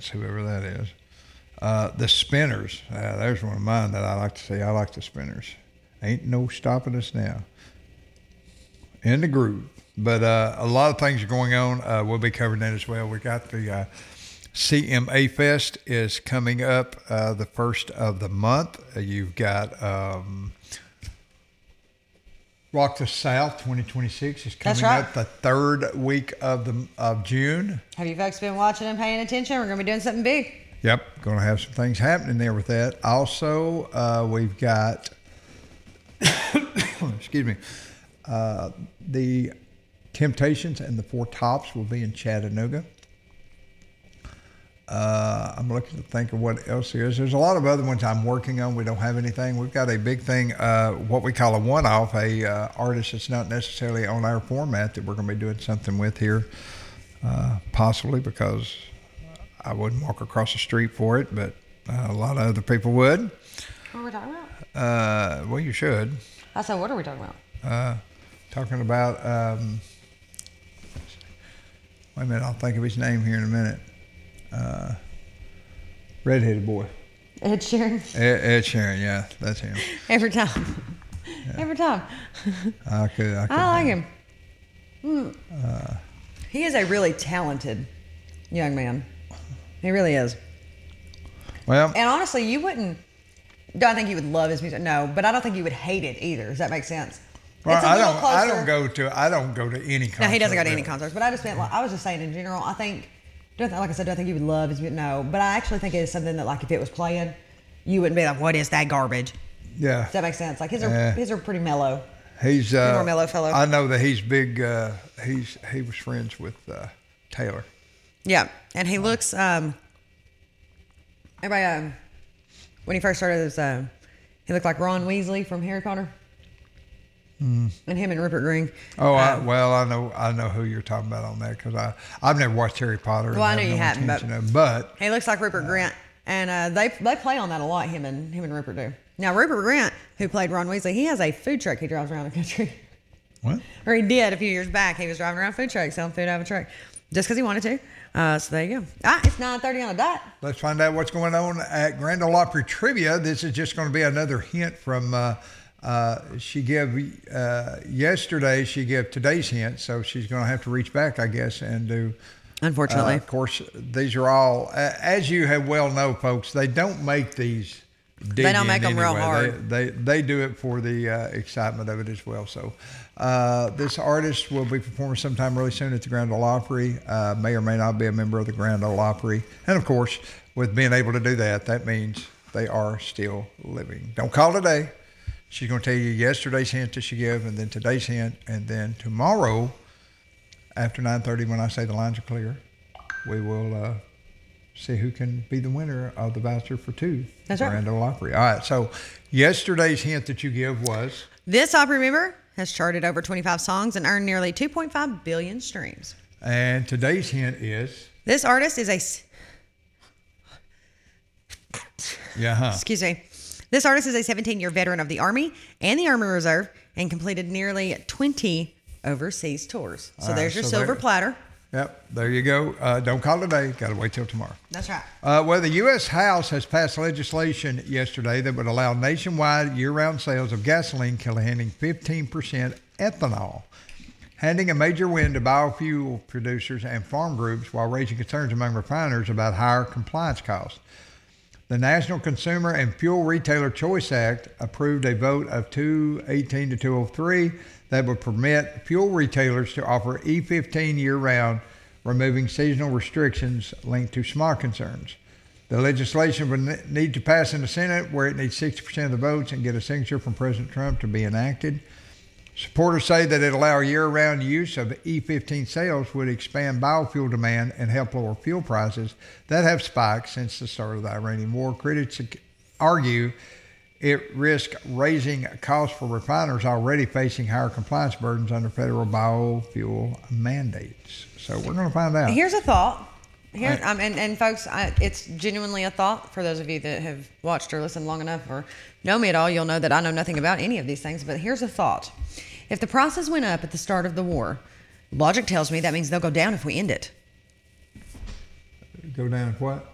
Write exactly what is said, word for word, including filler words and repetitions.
Prince, whoever that is. Uh, the Spinners. Uh, there's one of mine that I like to see. I like the Spinners. Ain't no stopping us now. In the groove. But uh, a lot of things are going on. Uh, we'll be covering that as well. We got the uh, C M A Fest is coming up uh, the first of the month. Uh, you've got um, Rock the South twenty twenty-six is coming right. up the third week of the of June. Have you folks been watching and paying attention? We're going to be doing something big. Yep, going to have some things happening there with that. Also, uh, we've got, excuse me, uh, the Temptations and the Four Tops will be in Chattanooga. Uh, I'm looking to think of what else there is. There's a lot of other ones I'm working on. We don't have anything. We've got a big thing, uh, what we call a one-off, a uh, artist that's not necessarily on our format that we're going to be doing something with here, uh, possibly because I wouldn't walk across the street for it, but uh, a lot of other people would. What are we talking about? Uh, well, you should. I said, what are we talking about? Uh, talking about, um, wait a minute, I'll think of his name here in a minute. Uh, redheaded boy. Ed Sheeran. Ed, Ed Sheeran, yeah, that's him. Every time. Yeah. Every time. I could. I, could I like him. Mm. Uh, he is a really talented young man. He really is. Well, and honestly, you wouldn't. Do I think you would love his music? No, but I don't think you would hate it either. Does that make sense? Well, it's a I little don't. closer. I don't go to. I don't go to any concert. No, he doesn't go to really. any concerts. But I just meant. Like, I was just saying in general. I think. Do I th- like I said, do I think you would love his music? No, but I actually think it is something that, like, if it was playing, you wouldn't be like, "What is that garbage?" Yeah. Does that make sense? Like his are uh, his are pretty mellow. He's uh, more mellow fellow. I know that he's big. Uh, he's he was friends with uh, Taylor. Yeah, and he looks. Um, everybody, um, when he first started, this, uh, he looked like Ron Weasley from Harry Potter. Mm. And him and Rupert Green. Oh, I, um, well, I know I know who you're talking about on that because I I've never watched Harry Potter. Well, I know have you no haven't, but, of, but he looks like Rupert Grint, and uh, they they play on that a lot. Him and him and Rupert do. Now, Rupert Grint, who played Ron Weasley, he has a food truck he drives around the country. What? Or he did a few years back. He was driving around a food truck, selling food out of a truck, just because he wanted to. Uh, so there you go. Ah, it's nine thirty on the dot. Let's find out what's going on at Grand Ole Opry Trivia. This is just going to be another hint from. Uh, Uh, she gave uh, yesterday. She gave today's hint, so she's going to have to reach back, I guess, and do. Unfortunately, uh, of course, these are all, uh, as you have well know, folks. They don't make these. They don't make them anyway. real hard. They, they they do it for the uh, excitement of it as well. So, uh, this artist will be performing sometime really soon at the Grand Ole Opry. Uh, may or may not be a member of the Grand Ole Opry, and of course, with being able to do that, that means they are still living. Don't call today. She's going to tell you yesterday's hint that she gave, and then today's hint, and then tomorrow, after nine thirty, when I say the lines are clear, we will uh, see who can be the winner of the voucher for two. That's right. Grand Ole Opry. All right. So yesterday's hint that you give was this Opry member has charted over twenty-five songs and earned nearly two point five billion streams. And today's hint is this artist is a. Yeah. Huh. Excuse me. This artist is a seventeen-year veteran of the Army and the Army Reserve and completed nearly twenty overseas tours. So All there's right, your so silver there, platter. Yep, there you go. Uh, don't call today. Got to wait till tomorrow. That's right. Uh, well, the U S House has passed legislation yesterday that would allow nationwide year-round sales of gasoline containing fifteen percent ethanol, handing a major win to biofuel producers and farm groups while raising concerns among refiners about higher compliance costs. The National Consumer and Fuel Retailer Choice Act approved a vote of two eighteen to two oh three that would permit fuel retailers to offer E fifteen year-round, removing seasonal restrictions linked to smog concerns. The legislation would need to pass in the Senate, where it needs sixty percent of the votes, and get a signature from President Trump to be enacted. Supporters say that it allow year-round use of E fifteen sales would expand biofuel demand and help lower fuel prices that have spiked since the start of the Iranian war. Critics argue it risks raising costs for refiners already facing higher compliance burdens under federal biofuel mandates. So we're going to find out. Here's a thought. Here, Right. um, and, and folks, I, it's genuinely a thought for those of you that have watched or listened long enough or know me at all. You'll know that I know nothing about any of these things, but here's a thought. If the prices went up at the start of the war, logic tells me that means they'll go down if we end it. Go down what?